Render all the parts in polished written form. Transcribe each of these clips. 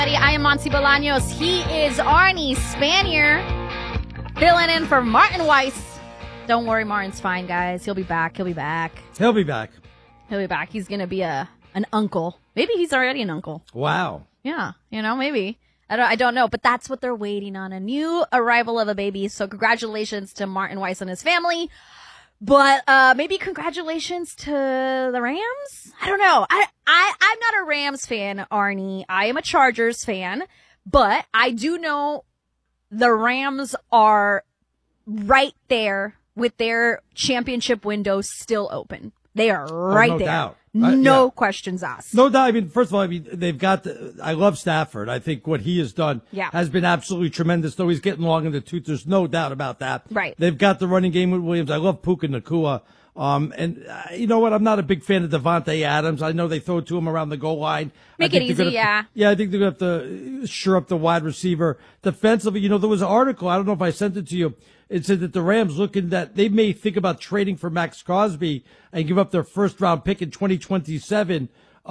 I am Monty Bolaños. He is Arnie Spanier, filling in for Martin Weiss. Don't worry, Martin's fine, guys. He'll be back. He'll be back. He'll be back. He'll be back. He's going to be an uncle. Maybe he's already an uncle. Wow. Yeah, maybe. I don't know, but that's what they're waiting on, a new arrival of a baby. So congratulations to Martin Weiss and his family. But maybe congratulations to the Rams? I don't know. I'm not a Rams fan, Arnie. I am a Chargers fan. But I do know the Rams are right there with their championship window still open. They are right no there. Doubt. No questions asked. No doubt. I mean, first of all, they've got I love Stafford. I think what he has done has been absolutely tremendous, though he's getting long in the tooth. There's no doubt about that. Right. They've got the running game with Williams. I love Puka Nacua. And you know what? I'm not a big fan of Devontae Adams. I know they throw it to him around the goal line. Make it easy, yeah. Yeah, I think they're going to have to shore up the wide receiver. Defensively, there was an article, I don't know if I sent it to you. It said that the Rams looking that they may think about trading for Max Crosby and give up their first round pick in 2027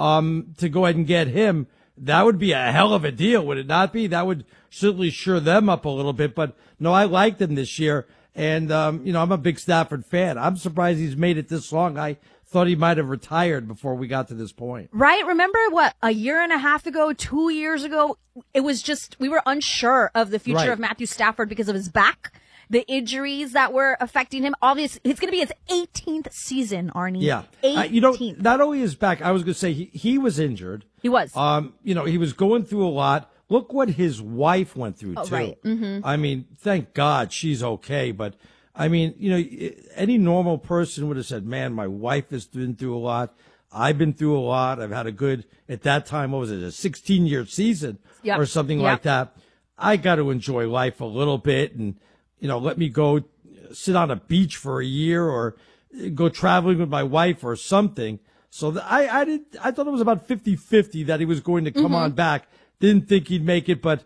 to go ahead and get him. That would be a hell of a deal, would it not be? That would certainly shore them up a little bit. But no, I like them this year. And, I'm a big Stafford fan. I'm surprised he's made it this long. I thought he might have retired before we got to this point. Right. Remember a year and a half ago, 2 years ago, it was just, we were unsure of the future of Matthew Stafford because of his back, the injuries that were affecting him. Obviously, it's going to be his 18th season, Arnie. Yeah. 18th. Not only his back, I was going to say he was injured. He was. He was going through a lot. Look what his wife went through, too. Right. Mm-hmm. I mean, thank God she's okay. But, I mean, any normal person would have said, man, my wife has been through a lot. I've been through a lot. I've had a good, at that time, what was it, a 16-year season or something like that. I got to enjoy life a little bit and, let me go sit on a beach for a year or go traveling with my wife or something. So I thought it was about 50-50 that he was going to come on back. Didn't think he'd make it, but,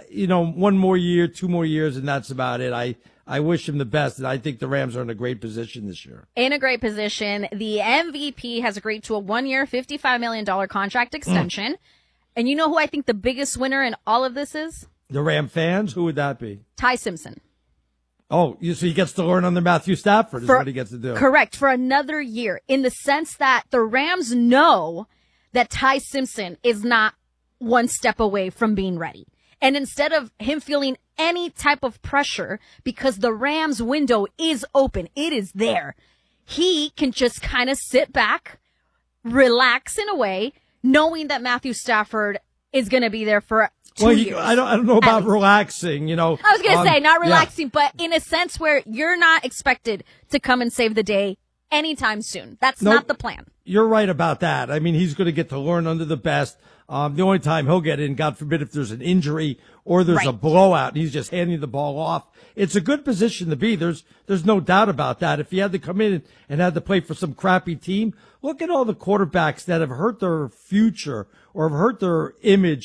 one more year, 2 more years, and that's about it. I wish him the best, and I think the Rams are in a great position this year. In a great position. The MVP has agreed to a 1-year, $55 million contract extension. And you know who I think the biggest winner in all of this is? The Ram fans? Who would that be? Ty Simpson. Oh, so he gets to learn under Matthew Stafford is what he gets to do. Correct. For another year, in the sense that the Rams know that Ty Simpson is not one step away from being ready. And instead of him feeling any type of pressure because the Rams window is open, it is there, he can just kind of sit back, relax in a way, knowing that Matthew Stafford is going to be there for 2 years. I don't know about relaxing, I was going to say not relaxing, but in a sense where you're not expected to come and save the day anytime soon. That's not the plan. You're right about that. I mean, he's going to get to learn under the best. The only time he'll get in, God forbid, if there's an injury or there's a blowout and he's just handing the ball off. It's a good position to be. There's no doubt about that. If he had to come in and had to play for some crappy team, look at all the quarterbacks that have hurt their future or have hurt their image.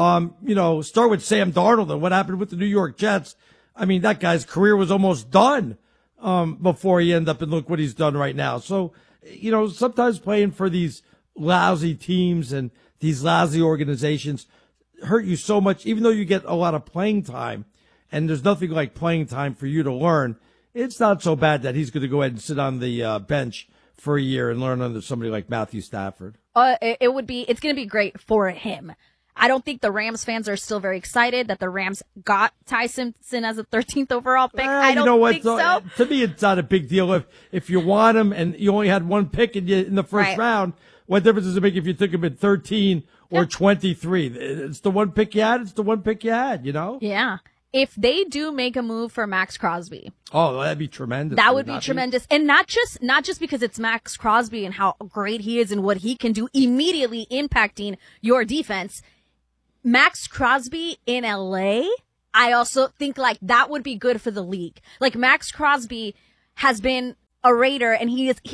Start with Sam Darnold and what happened with the New York Jets. I mean, that guy's career was almost done before he ended up, and look what he's done right now. So, sometimes playing for these lousy teams and these lousy organizations hurt you so much, even though you get a lot of playing time, and there's nothing like playing time for you to learn. It's not so bad that he's going to go ahead and sit on the bench for a year and learn under somebody like Matthew Stafford. It's going to be great for him. I don't think the Rams fans are still very excited that the Rams got Ty Simpson as a 13th overall pick. I don't think so. To me, it's not a big deal. If you want him and you only had one pick in the first round, what difference does it make if you took him at 13 or 23? It's the one pick you had. It's the one pick you had, Yeah. If they do make a move for Max Crosby. Oh, that'd be tremendous. That would be tremendous. And not just because it's Max Crosby and how great he is and what he can do immediately impacting your defense. Max Crosby in LA, I also think like that would be good for the league. Like Max Crosby has been a Raider and he is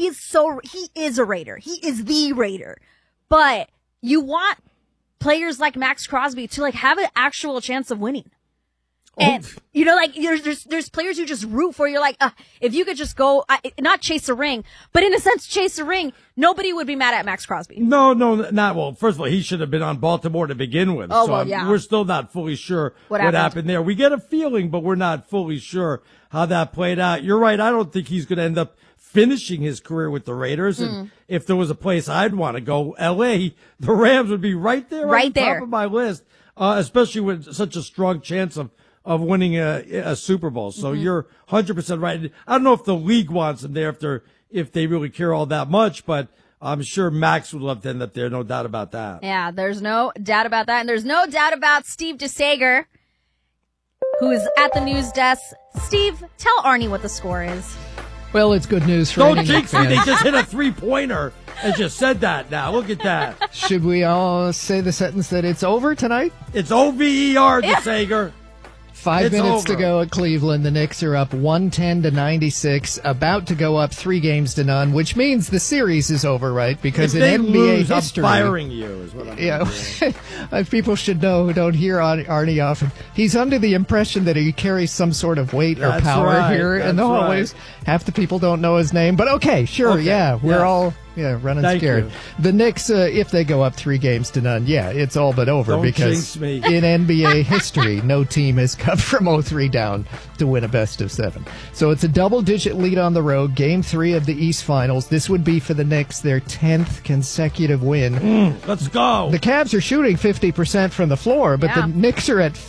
a Raider. He is the Raider. But you want players like Max Crosby to like have an actual chance of winning. And, you know, like, there's players you just root for. You're like, if you could just go, not chase a ring, but in a sense, chase a ring, nobody would be mad at Max Crosby. No, not, well, first of all, he should have been on Baltimore to begin with. Oh, well, yeah. We're still not fully sure what happened there. We get a feeling, but we're not fully sure how that played out. You're right. I don't think he's going to end up finishing his career with the Raiders. And if there was a place I'd want to go, L.A., the Rams would be right there on the top of my list, especially with such a strong chance of winning a Super Bowl. So you're 100% right. I don't know if the league wants him there, if they really care all that much, but I'm sure Max would love to end up there. No doubt about that. Yeah, there's no doubt about that. And there's no doubt about Steve DeSager, who is at the news desk. Steve, tell Arnie what the score is. Well, it's good news for Don't jinx me. They just hit a 3-pointer and just said that now. Look at that. Should we all say the sentence that it's over tonight? It's OVER, DeSager. 5 minutes to go at Cleveland. The Knicks are up 110-96, about to go up 3-0, which means the series is over, right? Because if in NBA lose, history, I'm firing you is what I'm yeah, people should know who don't hear Arnie often. He's under the impression that he carries some sort of weight or power here in the hallways. Half the people don't know his name, but okay, sure, yeah, we're all running scared. You. The Knicks, if they go up 3-0, it's all but over. Don't because jinx me. In NBA history, no team has come from 0-3 down to win a best of 7. So it's a double-digit lead on the road. Game 3 of the East Finals. This would be for the Knicks their 10th consecutive win. Let's go. The Cavs are shooting 50% from the floor, but the Knicks are at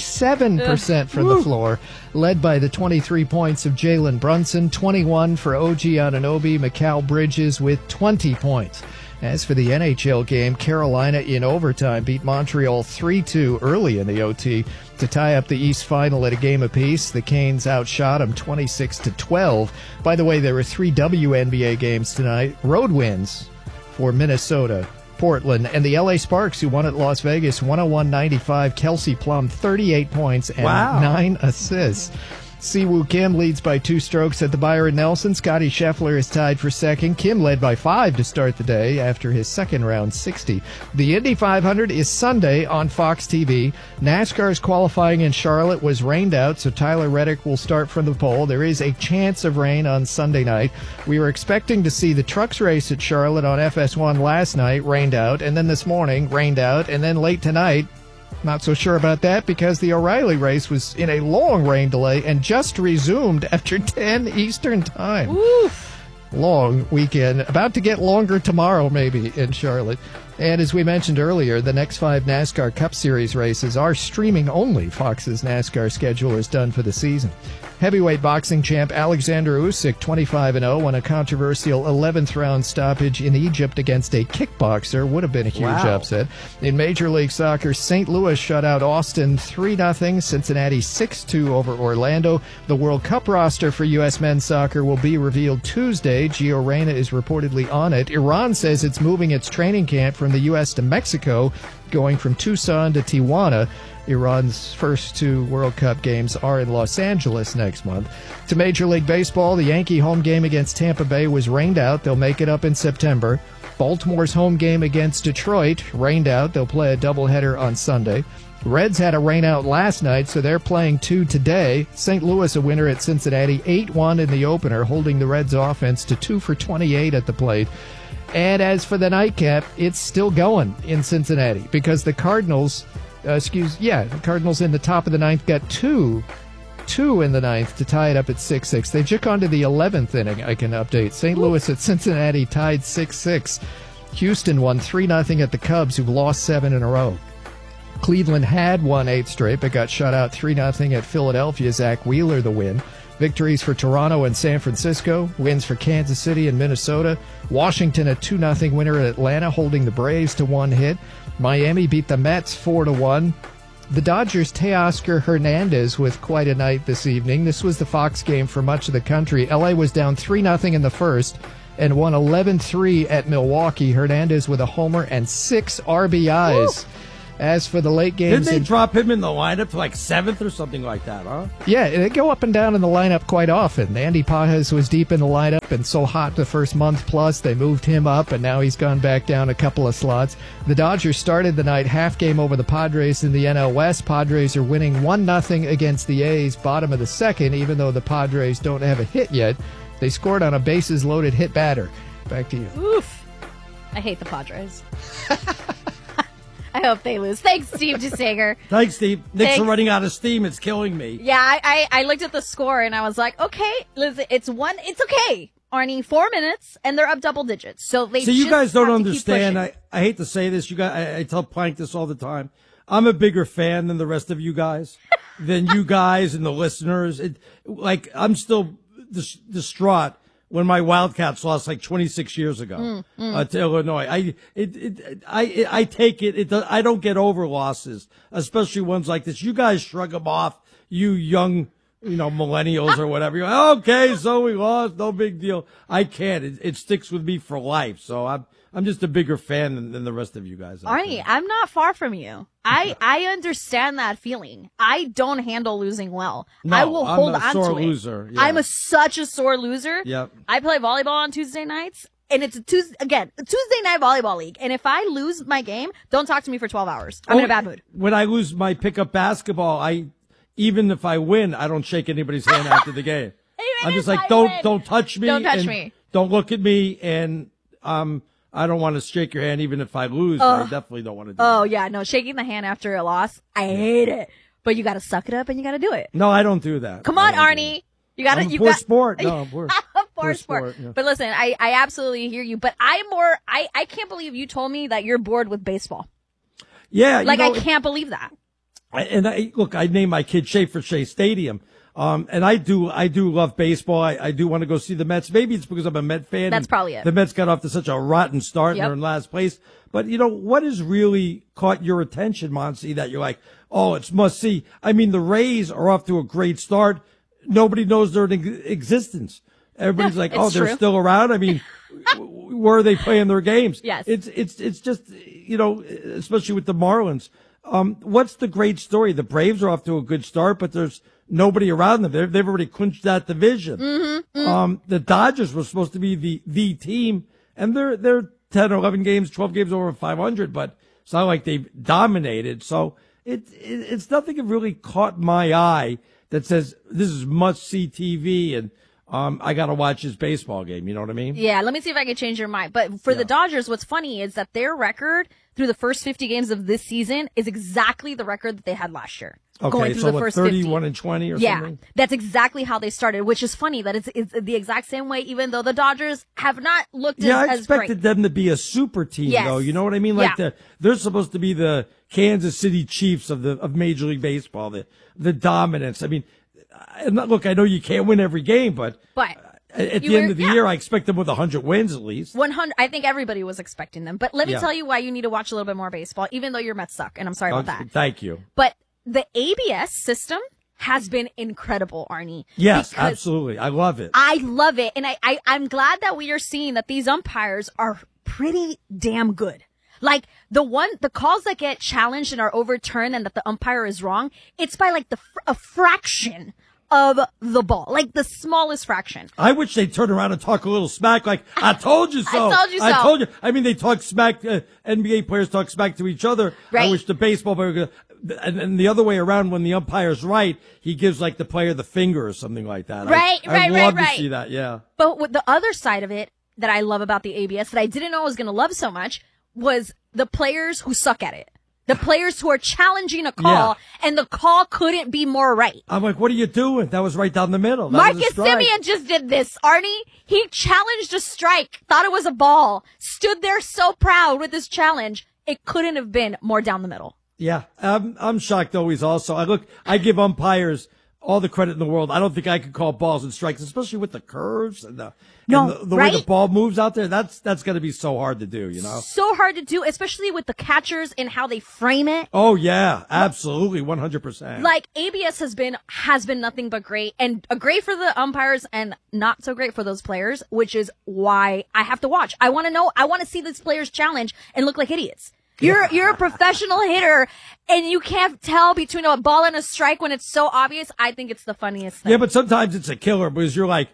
57% from the floor, led by the 23 points of Jalen Brunson, 21 for OG Anunoby, Mikal Bridges with 20 points. As for the NHL game, Carolina in overtime beat Montreal 3-2 early in the OT to tie up the East Final at a game apiece. The Canes outshot them 26-12. By the way, there were 3 WNBA games tonight. Road wins for Minnesota, Portland, and the LA Sparks, who won at Las Vegas 101-95. Kelsey Plum, 38 points and 9 assists. Siwoo Kim leads by 2 strokes at the Byron Nelson. Scotty Scheffler is tied for second. Kim led by 5 to start the day after his second round 60. The Indy 500 is Sunday on Fox TV. NASCAR's qualifying in Charlotte was rained out, so Tyler Reddick will start from the pole. There is a chance of rain on Sunday night. We were expecting to see the trucks race at Charlotte on FS1 last night, rained out, and then this morning, rained out, and then late tonight, not so sure about that because the O'Reilly race was in a long rain delay and just resumed after 10 Eastern time. Oof. Long weekend. About to get longer tomorrow maybe in Charlotte. And as we mentioned earlier, the next 5 NASCAR Cup Series races are streaming only. Fox's NASCAR schedule is done for the season. Heavyweight boxing champ Alexander Usyk, 25-0, won a controversial 11th round stoppage in Egypt against a kickboxer. Would have been a huge upset. In Major League Soccer, St. Louis shut out Austin 3-0. Cincinnati 6-2 over Orlando. The World Cup roster for U.S. men's soccer will be revealed Tuesday. Gio Reyna is reportedly on it. Iran says it's moving its training camp from the U.S. to Mexico, going from Tucson to Tijuana. Iran's first 2 World Cup games are in Los Angeles next month. To Major League Baseball, the Yankee home game against Tampa Bay was rained out. They'll make it up in September. Baltimore's home game against Detroit, rained out. They'll play a doubleheader on Sunday. Reds had a rain out last night, so they're playing 2 today. St. Louis a winner at Cincinnati, 8-1 in the opener, holding the Reds offense to 2 for 28 at the plate. And as for the nightcap, it's still going in Cincinnati because the Cardinals, the Cardinals in the top of the 9th got two in the 9th to tie it up at 6-6. They took on to the 11th inning, I can update. St. Louis at Cincinnati tied 6-6. Houston won 3-0 at the Cubs, who've lost 7 in a row. Cleveland had won 8 straight, but got shut out 3-0 at Philadelphia. Zach Wheeler the win. Victories for Toronto and San Francisco. Wins for Kansas City and Minnesota. Washington a 2-0 winner at Atlanta, holding the Braves to 1 hit. Miami beat the Mets 4-1. The Dodgers' Teoscar Hernandez with quite a night this evening. This was the Fox game for much of the country. LA was down 3-0 in the first and won 11-3 at Milwaukee. Hernandez with a homer and 6 RBIs. As for the late games, didn't they drop him in the lineup to like 7th or something like that, huh? Yeah, they go up and down in the lineup quite often. Andy Pages was deep in the lineup and so hot the first month plus, they moved him up, and now he's gone back down a couple of slots. The Dodgers started the night half game over the Padres in the NL West. Padres are winning 1-0 against the A's, bottom of the second, even though the Padres don't have a hit yet. They scored on a bases-loaded hit batter. Back to you. Oof. I hate the Padres. I hope they lose. Thanks, Steve DeSager. Thanks, Steve. Knicks are running out of steam. It's killing me. Yeah, I looked at the score and I was like, okay, listen, it's okay. Arnie, 4 minutes, and they're up double digits. So you guys don't understand. I hate to say this. You guys, I tell Plank this all the time. I'm a bigger fan than the rest of you guys, than you guys and the listeners. I'm still distraught when my Wildcats lost like 26 years ago to Illinois. I take it. I don't get over losses, especially ones like this. You guys shrug them off. You young, millennials or whatever. You're like, okay, so we lost. No big deal. I can't. It sticks with me for life. So I'm just a bigger fan than the rest of you guys. Arnie, I'm not far from you. I understand that feeling. I don't handle losing well. No, I will hold on to it. I'm a sore loser. Yeah. I'm such a sore loser. Yep. I play volleyball on Tuesday nights, and it's a Tuesday night volleyball league. And if I lose my game, don't talk to me for 12 hours. I'm in a bad mood. When I lose my pickup basketball, even if I win, I don't shake anybody's hand after the game. I'm just like, don't touch me. Don't touch me. Don't look at me. And I don't want to shake your hand even if I lose. I definitely don't want to do that. Oh, yeah. No, shaking the hand after a loss, I hate it. But you got to suck it up and you got to do it. No, I don't do that. Come on, Arnie. You got to. Poor sport. No, poor sport. Yeah. But listen, I absolutely hear you. But I can't believe you told me that you're bored with baseball. Yeah. I can't believe that. I named my kid Schaefer Shea Stadium. And I do love baseball. I do want to go see the Mets. Maybe it's because I'm a Met fan. That's probably it. The Mets got off to such a rotten start and they're in last place. But what has really caught your attention, Monsi, that you're like, oh, it's must see? I mean, the Rays are off to a great start. Nobody knows they're in existence. Everybody's like, oh, they're still around. I mean, where are they playing their games? Yes. It's just, especially with the Marlins. What's the great story? The Braves are off to a good start, but there's nobody around them. They've already clinched that division. The Dodgers were supposed to be the team, and they're 10 or 11 games, 12 games over 500, but it's not like they've dominated. So it's nothing that really caught my eye that says this is must-see TV and I got to watch this baseball game. You know what I mean? Yeah, let me see if I can change your mind. But for the Dodgers, what's funny is that their record through the first 50 games of this season is exactly the record that they had last year. Okay, going through so the first 31 50. and 20 or Yeah, something? that's exactly how they started, which is funny that it's the exact same way, even though the Dodgers have not looked as great. I expected them to be a super team, though. You know what I mean? Like they're supposed to be the Kansas City Chiefs of Major League Baseball, the dominance. I mean, look, I know you can't win every game, but at the end of the year, I expect them with 100 wins at least. 100. I think everybody was expecting them. But let me tell you why you need to watch a little bit more baseball, even though your Mets suck. And I'm sorry about that. Thank you. But the ABS system has been incredible, Arnie. Yes, absolutely. I love it. I love it. And I'm glad that we are seeing that these umpires are pretty damn good. Like the calls that get challenged and are overturned and that the umpire is wrong, it's by like a fraction of the ball, like the smallest fraction. I wish they'd turn around and talk a little smack, like, I told you so. I told you so. I told you. I mean, they talk smack, NBA players talk smack to each other. Right. I wish the baseball player and the other way around, when the umpire's right, he gives like the player the finger or something like that. I'd love to see that, yeah. But with the other side of it that I love about the ABS that I didn't know I was going to love so much was the players who suck at it. The players who are challenging a call, and the call couldn't be more right. I'm like, what are you doing? That was right down the middle. Marcus Semien just did this, Arnie. He challenged a strike, thought it was a ball, stood there so proud with his challenge. It couldn't have been more down the middle. Yeah, I'm shocked always also. I give umpires all the credit in the world. I don't think I could call balls and strikes, especially with the curves and the way the ball moves out there. That's going to be so hard to do, So hard to do, especially with the catchers and how they frame it. Oh yeah, absolutely, 100%. Like ABS has been nothing but great, and great for the umpires and not so great for those players, which is why I have to watch. I want to know. I want to see these players challenge and look like idiots. You're a professional hitter, and you can't tell between a ball and a strike when it's so obvious. I think it's the funniest thing. Yeah, but sometimes it's a killer because you're like,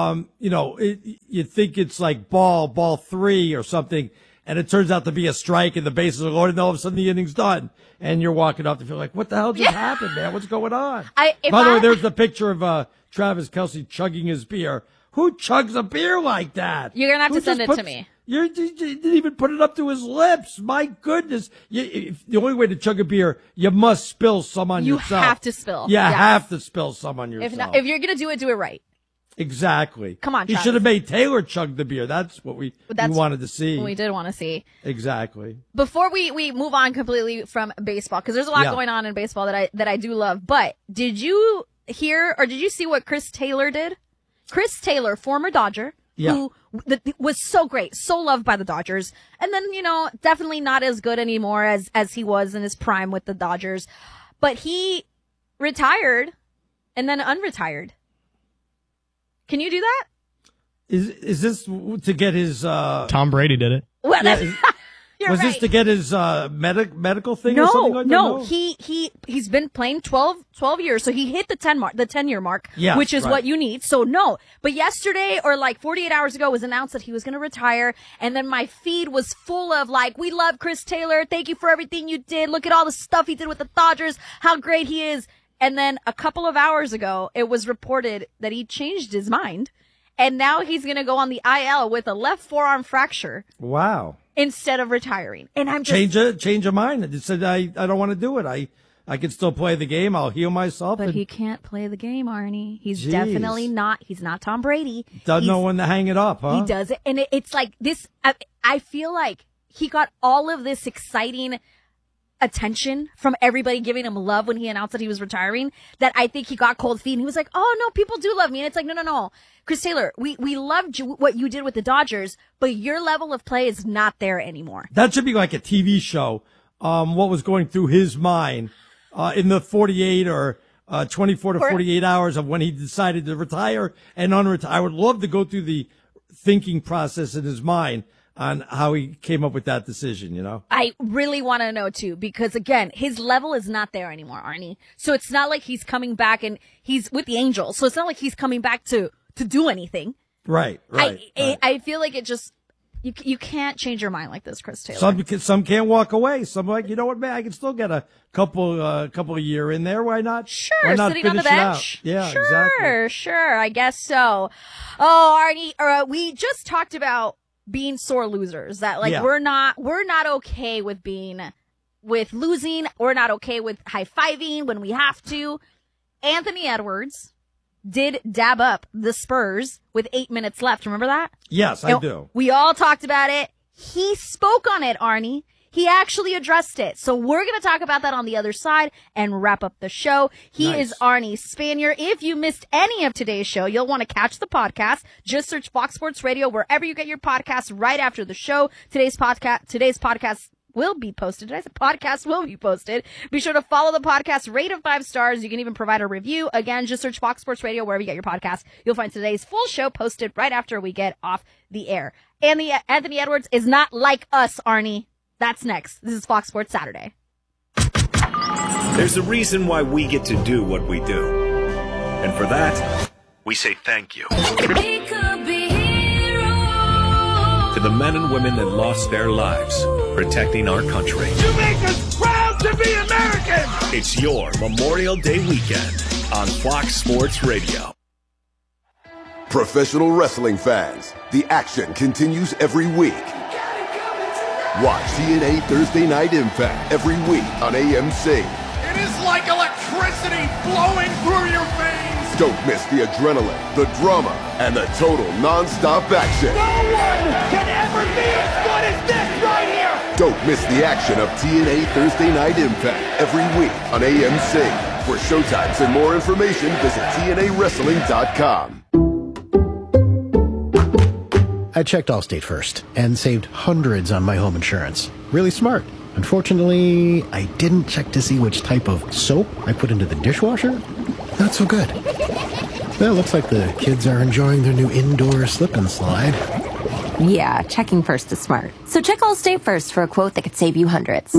you think it's like ball 3 or something, and it turns out to be a strike and the bases are loaded, and all of a sudden the inning's done. And you're walking off the field like, what the hell just happened, man? What's going on? By the way, there's the picture of Travis Kelce chugging his beer. Who chugs a beer like that? You're going to have to send it to me. You didn't even put it up to his lips. My goodness. The only way to chug a beer, you must spill some on yourself. You have to spill. You have to spill some on yourself. If you're going to do it right. Exactly. Come on, He Travis. should have made Taylor chug the beer. That's what we wanted to see. We did want to see. Exactly. Before we move on completely from baseball, because there's a lot going on in baseball that I do love. But did you hear or did you see what Chris Taylor did? Chris Taylor, former Dodger, who was so great, so loved by the Dodgers, and then definitely not as good anymore as he was in his prime with the Dodgers. But he retired and then unretired. Can you do that? Is this to get his Tom Brady did it. Well, was this to get his medical thing or something like that? No, he's been playing 12 years, so he hit the 10-year mark, which is what you need. So no. But yesterday or like 48 hours ago it was announced that he was going to retire, and then my feed was full of like, we love Chris Taylor, thank you for everything you did. Look at all the stuff he did with the Dodgers, how great he is. And then a couple of hours ago, it was reported that he changed his mind, and now he's going to go on the IL with a left forearm fracture. Wow. Instead of retiring. And I'm just... Change of mind. It said, I don't want to do it. I can still play the game. I'll heal myself. But he can't play the game, Arnie. He's definitely not. He's not Tom Brady. Doesn't know when to hang it up, huh? He does it. And it's like this. I feel like he got all of this exciting attention from everybody giving him love when he announced that he was retiring, that I think he got cold feet and he was like, oh no, people do love me. And it's like, no. Chris Taylor, we loved you, what you did with the Dodgers, but your level of play is not there anymore. That should be like a TV show. What was going through his mind, in the 48 or 24 to 48 hours of when he decided to retire and unretire. I would love to go through the thinking process in his mind on how he came up with that decision, I really want to know, too, because, again, his level is not there anymore, Arnie. So it's not like he's coming back and he's with the Angels. So it's not like he's coming back to do anything. Right. I feel like it just, you can't change your mind like this, Chris Taylor. Some can't walk away. Some like, you know what, man, I can still get a couple of year in there. Why not? Sure, why not sitting on the bench. Yeah, exactly. Sure, I guess so. Oh, Arnie, we just talked about being sore losers, that we're not okay with losing. We're not okay with high-fiving when we have to. Anthony Edwards did dab up the Spurs with 8 minutes left. Remember that? Yes, I do. We all talked about it. He spoke on it, Arnie. He actually addressed it. So we're going to talk about that on the other side and wrap up the show. He is Arnie Spanier. If you missed any of today's show, you'll want to catch the podcast. Just search Fox Sports Radio wherever you get your podcasts right after the show. Today's podcast will be posted. Podcast will be posted. Be sure to follow the podcast, rate it 5 stars. You can even provide a review. Again, just search Fox Sports Radio wherever you get your podcast. You'll find today's full show posted right after we get off the air. And Anthony Edwards is not like us, Arnie. That's next. This is Fox Sports Saturday. There's a reason why we get to do what we do. And for that, we say thank you. We could be heroes. To the men and women that lost their lives protecting our country. You make us proud to be American! It's your Memorial Day weekend on Fox Sports Radio. Professional wrestling fans, the action continues every week. Watch TNA Thursday Night Impact every week on AMC. It is like electricity flowing through your veins! Don't miss the adrenaline, the drama, and the total non-stop action. No one can ever be as good as this right here! Don't miss the action of TNA Thursday Night Impact every week on AMC. For showtimes and more information, visit TNAWrestling.com. I checked Allstate first and saved hundreds on my home insurance. Really smart. Unfortunately, I didn't check to see which type of soap I put into the dishwasher. Not so good. Well, looks like the kids are enjoying their new indoor slip and slide. Yeah, checking first is smart. So check Allstate first for a quote that could save you hundreds.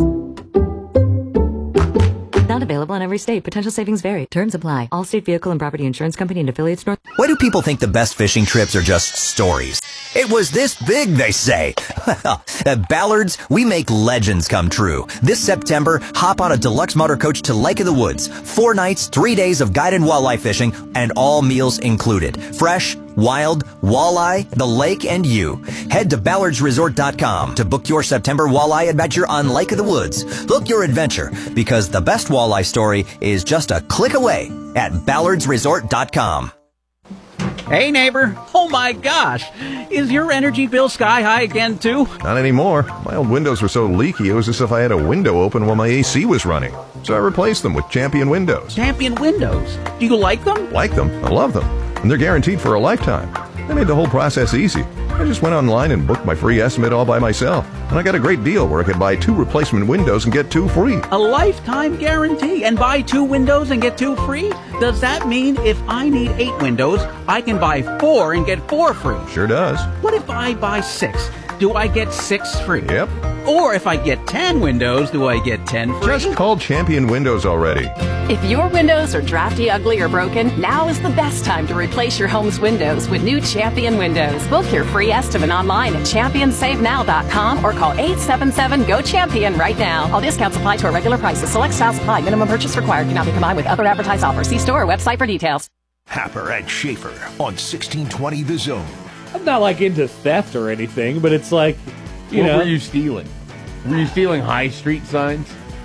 Not available in every state. Potential savings vary. Terms apply. Allstate Vehicle and Property Insurance Company and affiliates. North. Why do people think the best fishing trips are just stories? It was this big, they say. Well, at Ballard's, we make legends come true. This September, hop on a deluxe motor coach to Lake of the Woods. 4 nights, 3 days of guided walleye fishing, and all meals included. Fresh, wild, walleye, the lake, and you. Head to ballardsresort.com to book your September walleye adventure on Lake of the Woods. Book your adventure, because the best walleye story is just a click away at ballardsresort.com. Hey, neighbor. Oh, my gosh. Is your energy bill sky high again, too? Not anymore. My old windows were so leaky, it was as if I had a window open while my AC was running. So I replaced them with Champion windows. Champion windows? Do you like them? Like them. I love them. And they're guaranteed for a lifetime. They made the whole process easy. I just went online and booked my free estimate all by myself. And I got a great deal where I could buy 2 replacement windows and get 2 free. A lifetime guarantee and buy 2 windows and get 2 free? Does that mean if I need 8 windows, I can buy 4 and get 4 free? Sure does. What if I buy 6? Do I get 6 free? Yep. Or if I get 10 windows, do I get 10 free? Just call Champion Windows already. If your windows are drafty, ugly, or broken, now is the best time to replace your home's windows with new Champion Windows. Book your free estimate online at championsavenow.com or call 877-GO-CHAMPION right now. All discounts apply to our regular prices. Select styles apply. Minimum purchase required. Cannot be combined with other advertised offers. See store or website for details. Happer and Schaefer on 1620 The Zone. I'm not like into theft or anything, but it's like, you know. What were you stealing? Were you stealing high street signs?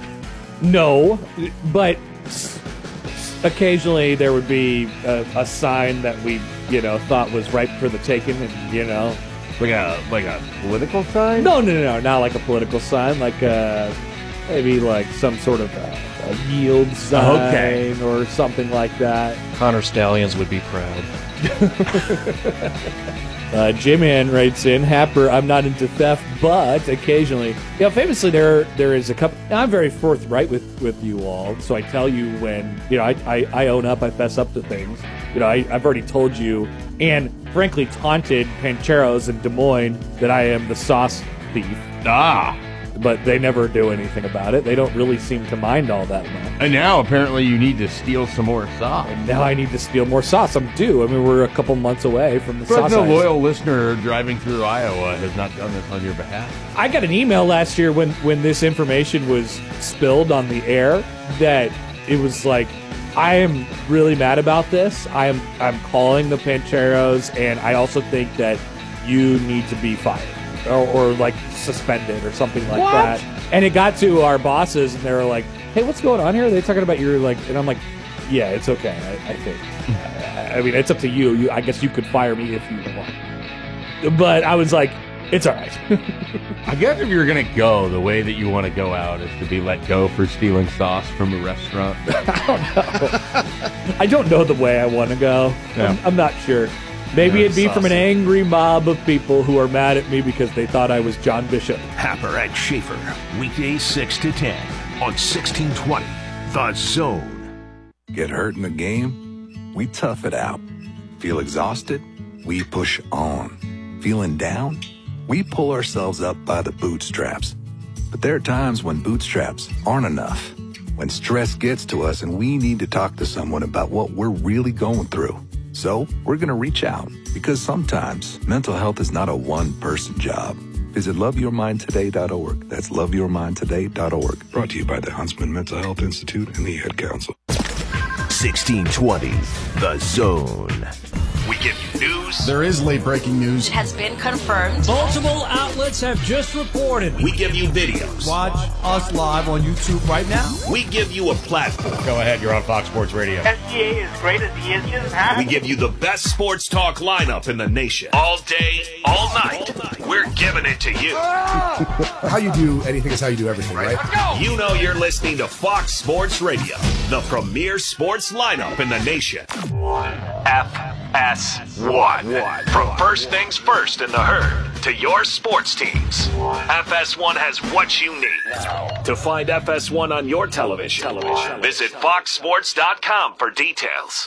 No, but occasionally there would be a sign that we, thought was ripe for the taking, and like a political sign. No, not like a political sign, like maybe like some sort of a yield sign or something like that. Connor Stallions would be proud. J-Man writes in, Happer, I'm not into theft, but occasionally, famously there is a couple. I'm very forthright with you all, so I tell you when, I own up, I fess up to things. I've already told you, and frankly taunted Pancheros in Des Moines that I am the sauce thief. But they never do anything about it. They don't really seem to mind all that much. And now, apparently, you need to steal some more sauce. And now I need to steal more sauce. I'm due. I mean, we're a couple months away from the sauce. But no loyal listener driving through Iowa has not done this on your behalf. I got an email last year when this information was spilled on the air that it was like, I am really mad about this. I'm calling the Pancheros, and I also think that you need to be fired. Or like suspended or something like that. And it got to our bosses and they were like, hey, what's going on here? Are they talking about your and I'm like, yeah, it's okay, I think. I mean, it's up to you. I guess you could fire me if you want. But I was like, it's all right. I guess if you're going to go, the way that you want to go out is to be let go for stealing sauce from a restaurant. I don't know the way I want to go. Yeah. I'm not sure. Maybe it'd be from an angry mob of people who are mad at me because they thought I was John Bishop. Happer and Schaefer, weekdays 6 to 10 on 1620 The Zone. Get hurt in the game? We tough it out. Feel exhausted? We push on. Feeling down? We pull ourselves up by the bootstraps. But there are times when bootstraps aren't enough. When stress gets to us and we need to talk to someone about what we're really going through. So, we're going to reach out, because sometimes mental health is not a one-person job. Visit loveyourmindtoday.org. That's loveyourmindtoday.org. Brought to you by the Huntsman Mental Health Institute and the Ad Council. 1620, The Zone. We give you news. There is late-breaking news. It has been confirmed. Multiple outlets have just reported. We give you videos. Watch us live on YouTube right now. We give you a platform. Go ahead, you're on Fox Sports Radio. SGA is great as he is just We give you the best sports talk lineup in the nation. All day, all night. We're giving it to you. How you do anything is how you do everything, right? Let's go. You know you're listening to Fox Sports Radio, the premier sports lineup in the nation. FS1. From first things first in the herd to your sports teams, FS1 has what you need. To find FS1 on your television, visit foxsports.com for details.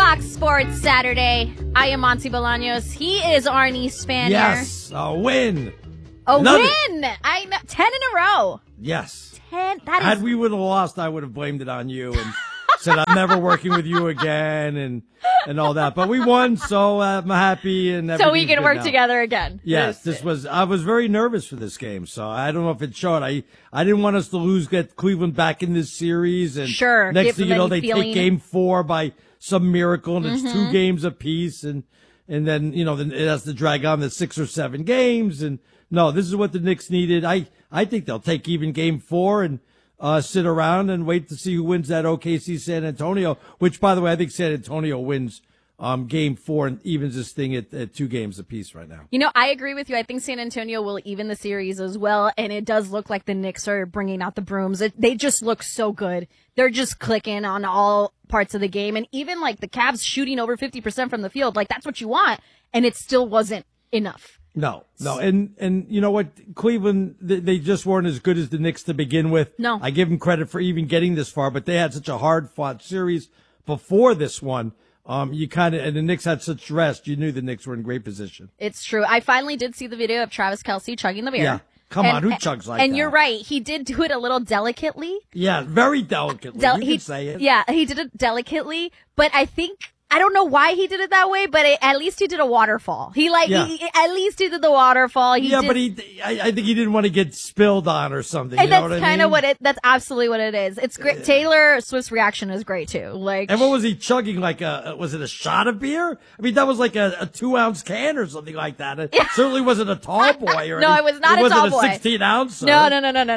Fox Sports Saturday. I am Monty Bolaños. He is Arnie Spanier. Yes, a win. A win. I know, 10 in a row. Yes. 10. That Had is. we would have lost, I would have blamed it on you and said I'm never working with you again and all that. But we won, so I'm happy and So we everything's can good work now. together again. Yes, I was very nervous for this game, so I don't know if it showed. I didn't want us to lose, get Cleveland back in this series, and Sure, next give thing you them know, any they feeling. take game 4 by some miracle, and it's 2 Mhm. games apiece, and then then it has to drag on the 6 or 7 games, and no, this is what the Knicks needed. I think they'll take even game 4 and sit around and wait to see who wins that OKC San Antonio, which, by the way, I think San Antonio wins game 4 and evens this thing at 2 games apiece right now. You know, I agree with you. I think San Antonio will even the series as well, and it does look like the Knicks are bringing out the brooms. They just look so good. They're just clicking on all parts of the game, and even like the Cavs shooting over 50% from the field, like that's what you want, and it still wasn't enough. No, and you know what? Cleveland, they just weren't as good as the Knicks to begin with. No. I give them credit for even getting this far, but they had such a hard-fought series before this one. And the Knicks had such rest, you knew the Knicks were in great position. It's true. I finally did see the video of Travis Kelce chugging the beer. Yeah. Come on, who chugs like that? And you're right. He did do it a little delicately. Yeah, very delicately. You can say it. Yeah, he did it delicately, but I don't know why he did it that way, but at least he did a waterfall. At least he did the waterfall. I think he didn't want to get spilled on or something. And you know that's what I kind mean? of that's absolutely what it is. It's great. Taylor Swift's reaction is great too. Like, And what was he chugging? Like was it a shot of beer? I mean, that was like a 2-ounce can or something like that. It certainly wasn't a tall boy or No, anything. it was not a tall boy. It wasn't a 16-ounce. No,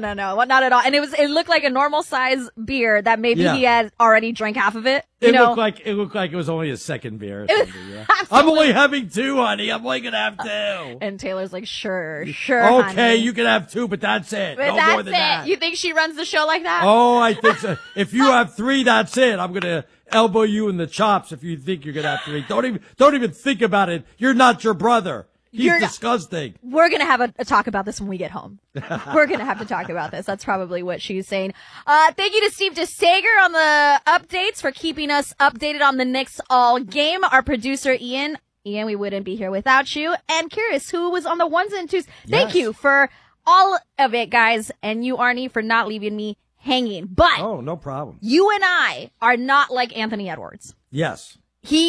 not at all. And it looked like a normal size beer that maybe he had already drank half of it. It looked like it was only a second beer. Or something, yeah. I'm only having 2, honey. I'm only gonna have 2. And Taylor's like, sure, Okay, honey. you can have 2, but that's it. But No that's more than it. that. You think she runs the show like that? Oh, I think so. If you have 3, that's it. I'm gonna elbow you in the chops if you think you're gonna have 3. Don't even think about it. You're not your brother. He's disgusting. We're going to have a talk about this when we get home. We're going to have to talk about this. That's probably what she's saying. Thank you to Steve DeSager on the updates for keeping us updated on the Knicks all game. Our producer, Ian, we wouldn't be here without you. And curious who was on the 1s and 2s. Thank you for all of it, guys. And you, Arnie, for not leaving me hanging. But oh, no problem. You and I are not like Anthony Edwards. Yes.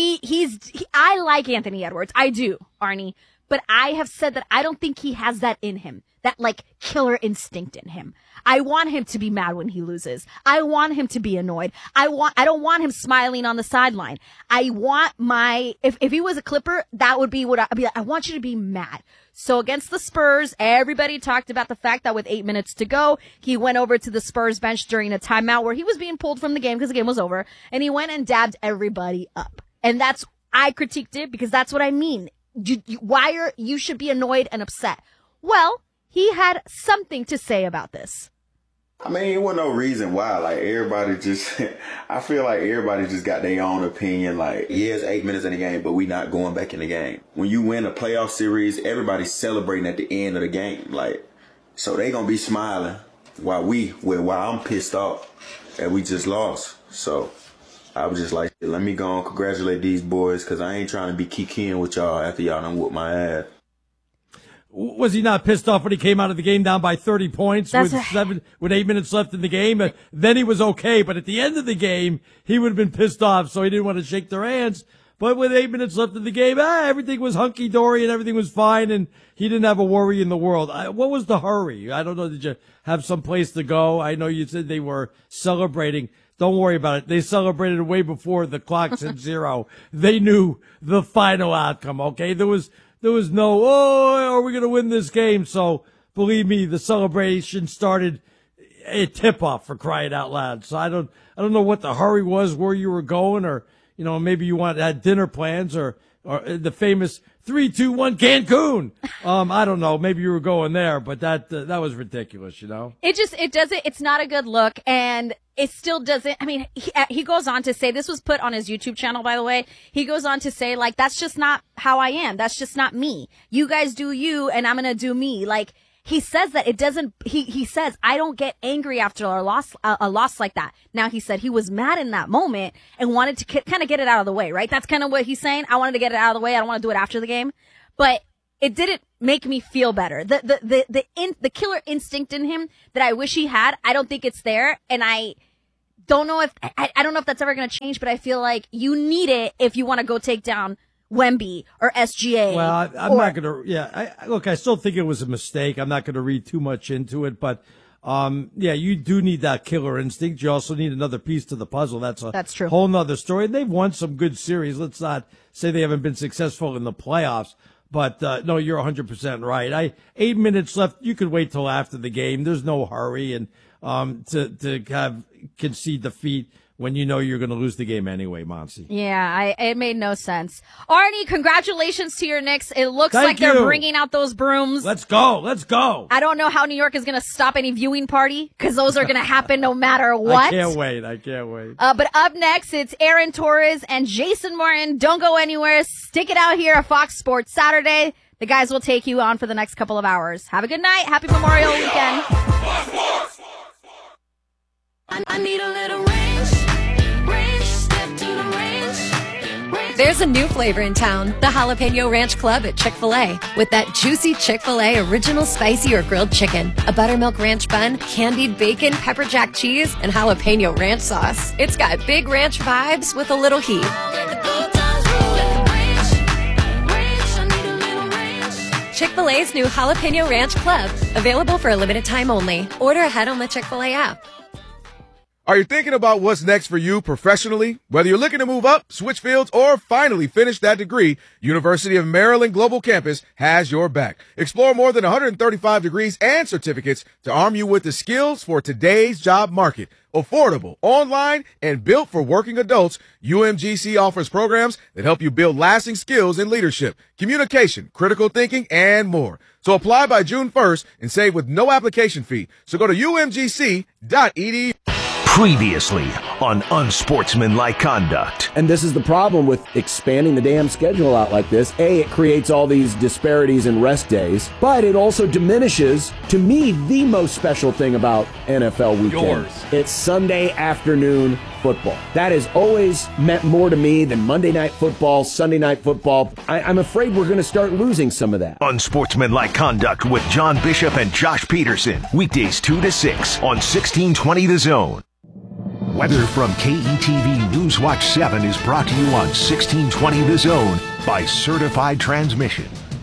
I like Anthony Edwards. I do, Arnie. But I have said that I don't think he has that in him, that like killer instinct in him. I want him to be mad when he loses. I want him to be annoyed. I don't want him smiling on the sideline. I want if he was a Clipper, that would be what I'd be like. I want you to be mad. So against the Spurs, everybody talked about the fact that with 8 minutes to go, he went over to the Spurs bench during a timeout where he was being pulled from the game because the game was over, and he went and dabbed everybody up. And I critiqued it because that's what I mean. You should be annoyed and upset. Well, he had something to say about this. I mean, it wasn't no reason why. Like, I feel like everybody just got their own opinion. Like, yeah, it's 8 minutes in the game, but we not going back in the game. When you win a playoff series, everybody's celebrating at the end of the game. Like, so they gonna be smiling while I'm pissed off that we just lost. So I was just like, let me go and congratulate these boys, because I ain't trying to be kikiing with y'all after y'all done whoop my ass. Was he not pissed off when he came out of the game down by 30 points with 8 minutes left in the game? Then he was okay, but at the end of the game, he would have been pissed off, so he didn't want to shake their hands. But with 8 minutes left in the game, everything was hunky-dory and everything was fine, and he didn't have a worry in the world. What was the hurry? I don't know. Did you have some place to go? I know you said they were celebrating. Don't worry about it. They celebrated way before the clock said 0. They knew the final outcome, okay? There was no, are we going to win this game? So believe me, the celebration started a tip-off, for crying out loud. So I don't know what the hurry was, where you were going, or, maybe you had dinner plans or the famous 3, 2, 1 Cancun. I don't know. Maybe you were going there, but that was ridiculous, It's not a good look, and it still doesn't. I mean, he goes on to say, this was put on his YouTube channel, by the way. He goes on to say, like, that's just not how I am. That's just not me. You guys do you, and I'm going to do me. Like, he says that it doesn't, he says, I don't get angry after a loss like that. Now, he said he was mad in that moment and wanted to kind of get it out of the way, right? That's kind of what he's saying. I wanted to get it out of the way. I don't want to do it after the game. But it didn't make me feel better. The killer instinct in him that I wish he had, I don't think it's there. And I don't know if that's ever going to change, but I feel like you need it if you want to go take down Wemby or SGA. Well, I'm not going to, look, I still think it was a mistake. I'm not going to read too much into it, but, you do need that killer instinct. You also need another piece to the puzzle. That's true. Whole nother story. They've won some good series. Let's not say they haven't been successful in the playoffs, but, no, you're 100% right. 8 minutes left. You could wait till after the game. There's no hurry and, to have concede defeat when you know you're going to lose the game anyway, Monsi. Yeah, it made no sense. Arnie, congratulations to your Knicks. It looks like they're bringing out those brooms. Let's go. I don't know how New York is going to stop any viewing party because those are going to happen no matter what. I can't wait. But up next, it's Aaron Torres and Jason Martin. Don't go anywhere. Stick it out here at Fox Sports Saturday. The guys will take you on for the next couple of hours. Have a good night. Happy Memorial Weekend. I need a little range, step to the range. There's a new flavor in town, the Jalapeno Ranch Club at Chick-fil-A. With that juicy Chick-fil-A original spicy or grilled chicken, a buttermilk ranch bun, candied bacon, pepper jack cheese, and jalapeno ranch sauce. It's got big ranch vibes with a little heat. Chick-fil-A's new Jalapeno Ranch Club, available for a limited time only. Order ahead on the Chick-fil-A app. Are you thinking about what's next for you professionally? Whether you're looking to move up, switch fields, or finally finish that degree, University of Maryland Global Campus has your back. Explore more than 135 degrees and certificates to arm you with the skills for today's job market. Affordable, online, and built for working adults, UMGC offers programs that help you build lasting skills in leadership, communication, critical thinking, and more. So apply by June 1st and save with no application fee. So go to umgc.edu. Previously on Unsportsmanlike Conduct. And this is the problem with expanding the damn schedule out like this. A, it creates all these disparities in rest days, but it also diminishes, to me, the most special thing about NFL weekend. Yours. It's Sunday afternoon football. That has always meant more to me than Monday night football, Sunday night football. I'm afraid we're going to start losing some of that. Unsportsmanlike Conduct with John Bishop and Josh Peterson. Weekdays 2 to 6 on 1620 The Zone. Weather from KETV Newswatch 7 is brought to you on 1620 The Zone by Certified Transmission.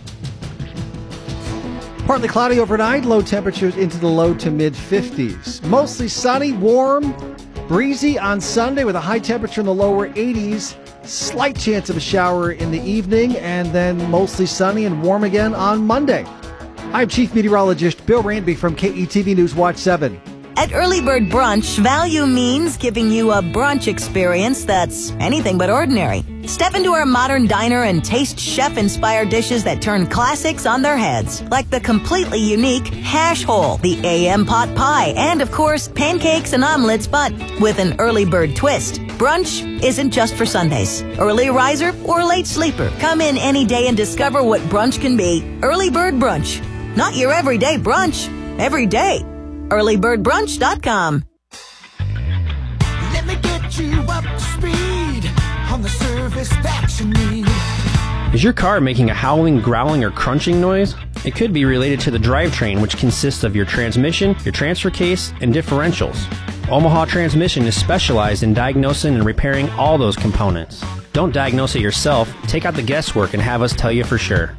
Partly cloudy overnight, low temperatures into the low to mid 50s. Mostly sunny, warm, breezy on Sunday with a high temperature in the lower 80s. Slight chance of a shower in the evening, and then mostly sunny and warm again on Monday. I'm Chief Meteorologist Bill Ranby from KETV Newswatch 7. At Early Bird Brunch, value means giving you a brunch experience that's anything but ordinary. Step into our modern diner and taste chef-inspired dishes that turn classics on their heads, like the completely unique hash hole, the AM pot pie, and, of course, pancakes and omelets, but with an early bird twist. Brunch isn't just for Sundays. Early riser or late sleeper. Come in any day and discover what brunch can be. Early Bird Brunch. Not your everyday brunch. Every day. earlybirdbrunch.com. Let me get you up to speed on the service that you need. Is your car making a howling, growling, or crunching noise? It could be related to the drivetrain, which consists of your transmission, your transfer case, and differentials. Omaha Transmission is specialized in diagnosing and repairing all those components. Don't diagnose it yourself. Take out the guesswork and have us tell you for sure.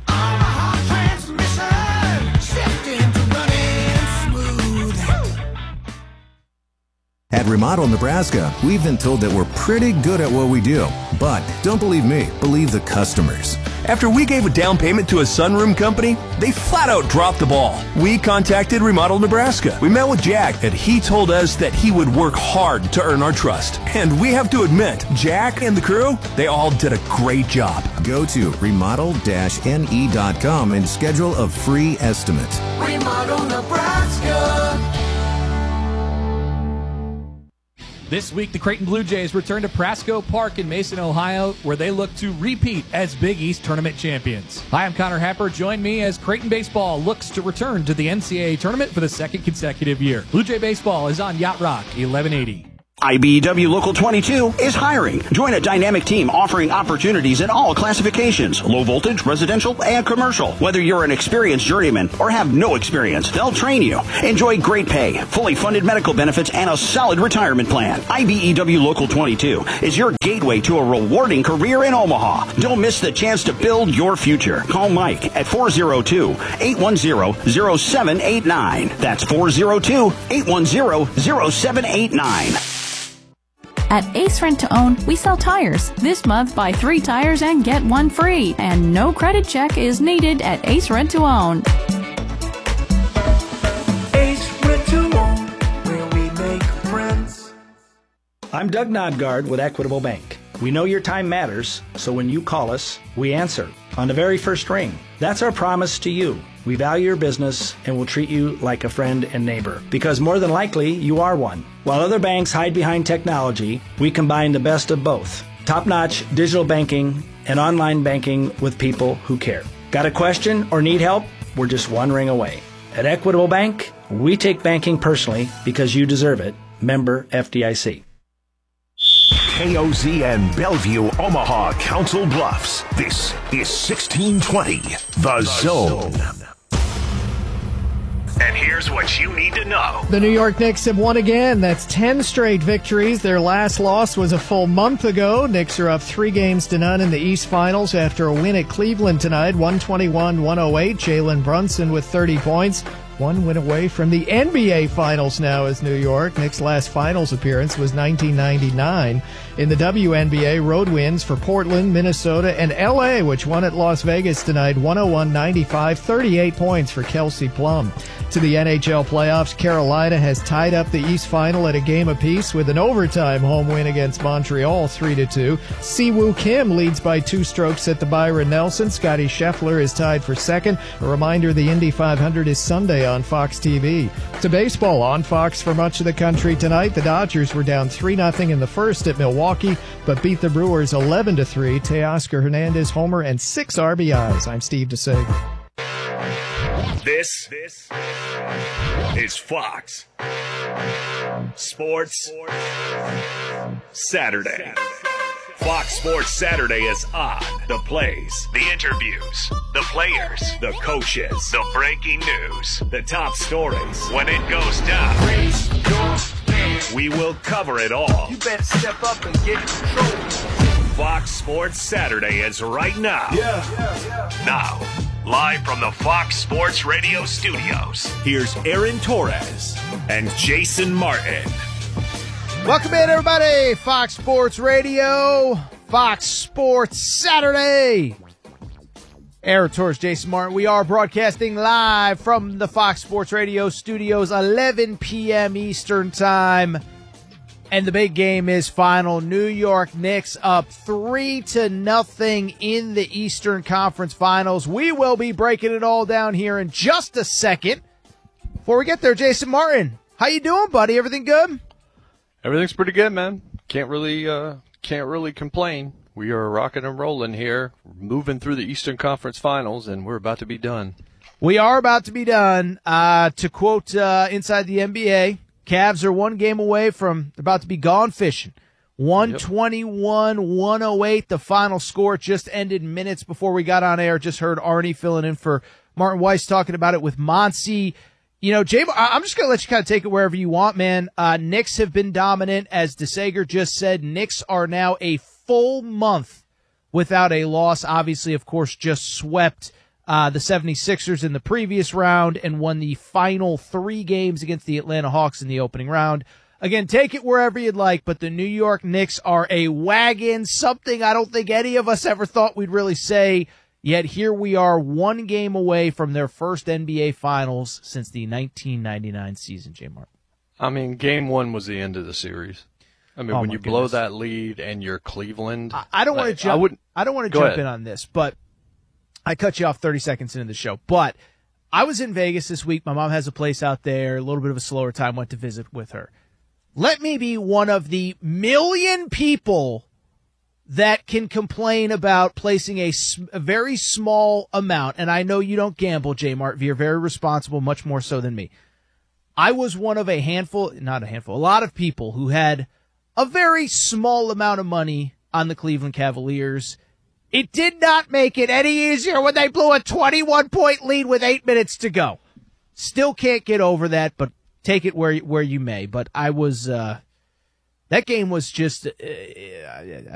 At Remodel Nebraska, we've been told that we're pretty good at what we do. But don't believe me, believe the customers. After we gave a down payment to a sunroom company, they flat out dropped the ball. We contacted Remodel Nebraska. We met with Jack, and he told us that he would work hard to earn our trust. And we have to admit, Jack and the crew, they all did a great job. Go to remodel-ne.com and schedule a free estimate. Remodel Nebraska. This week, the Creighton Blue Jays return to Prasco Park in Mason, Ohio, where they look to repeat as Big East Tournament champions. Hi, I'm Connor Happer. Join me as Creighton Baseball looks to return to the NCAA tournament for the second consecutive year. Blue Jay Baseball is on Yacht Rock 1180. IBEW Local 22 is hiring. Join a dynamic team offering opportunities in all classifications, low voltage, residential, and commercial. Whether you're an experienced journeyman or have no experience, they'll train you. Enjoy great pay, fully funded medical benefits, and a solid retirement plan. IBEW Local 22 is your gateway to a rewarding career in Omaha. Don't miss the chance to build your future. Call Mike at 402-810-0789. That's 402-810-0789. At Ace Rent to Own, we sell tires. This month, buy 3 tires and get 1 free. And no credit check is needed at Ace Rent to Own. Ace Rent to Own, where we make friends. I'm Doug Nodgaard with Equitable Bank. We know your time matters, so when you call us, we answer on the very first ring. That's our promise to you. We value your business and will treat you like a friend and neighbor, because more than likely, you are one. While other banks hide behind technology, we combine the best of both. Top-notch digital banking and online banking with people who care. Got a question or need help? We're just one ring away. At Equitable Bank, we take banking personally because you deserve it. Member FDIC. KOZ and Bellevue, Omaha, Council Bluffs. This is 1620, The Zone. And here's what you need to know. The New York Knicks have won again. That's 10 straight victories. Their last loss was a full month ago. Knicks are up 3-0 in the East Finals after a win at Cleveland tonight, 121-108. Jalen Brunson with 30 points. 1 win away from the NBA Finals now is New York. Knicks' last Finals appearance was 1999. In the WNBA, road wins for Portland, Minnesota, and L.A., which won at Las Vegas tonight, 101-95, 38 points for Kelsey Plum. To the NHL playoffs, Carolina has tied up the East Final at a game apiece with an overtime home win against Montreal, 3-2. Siwoo Kim leads by 2 strokes at the Byron Nelson. Scotty Scheffler is tied for second. A reminder, the Indy 500 is Sunday on Fox TV. To baseball on Fox for much of the country tonight, the Dodgers were down 3-0 in the first at Milwaukee, but beat the Brewers 11-3. Teoscar Hernandez homer and 6 RBIs. I'm Steve DeSager. This is Fox Sports Saturday. Fox Sports Saturday is on. The plays, the interviews, the players, the coaches, the breaking news, the top stories. When it goes down, we will cover it all. You better step up and get in control. Fox Sports Saturday is right now. Now, live from the Fox Sports Radio studios, here's Aaron Torres and Jason Martin. Welcome in, everybody. Fox Sports Radio, Fox Sports Saturday. Aaron Torres, Jason Martin. We are broadcasting live from the Fox Sports Radio studios, 11 p.m. Eastern Time. And the big game is final. New York Knicks up 3-0 in the Eastern Conference Finals. We will be breaking it all down here in just a second. Before we get there, Jason Martin, how you doing, buddy? Everything good? Everything's pretty good, man. Can't really complain. We are rocking and rolling here, moving through the Eastern Conference Finals, and we're about to be done. We are about to be done. To quote Inside the NBA, Cavs are 1 game away from about to be gone fishing. 121-108. The final score just ended minutes before we got on air. Just heard Arnie filling in for Martin Weiss talking about it with Monsi. You know, Jay, I'm just going to let you kind of take it wherever you want, man. Knicks have been dominant. As DeSager just said, Knicks are now a full month without a loss. Obviously, of course, just swept the 76ers in the previous round and won the final 3 games against the Atlanta Hawks in the opening round. Again, take it wherever you'd like, but the New York Knicks are a wagon, something I don't think any of us ever thought we'd really say. Yet here we are 1 game away from their first NBA Finals since the 1999 season, J. Martin. I mean, game 1 was the end of the series. I mean, when you blow that lead and you're Cleveland. I don't want to jump. I don't want to jump in on this, but I cut you off 30 seconds into the show. But I was in Vegas this week. My mom has a place out there, a little bit of a slower time, went to visit with her. let me be one of the million people that can complain about placing a very small amount. And I know you don't gamble, J. Mart. You're very responsible, much more so than me. I was one of a lot of people who had a very small amount of money on the Cleveland Cavaliers. It did not make it any easier when they blew a 21-point lead with 8 minutes to go. Still can't get over that, but take it where you may. But I was that game was just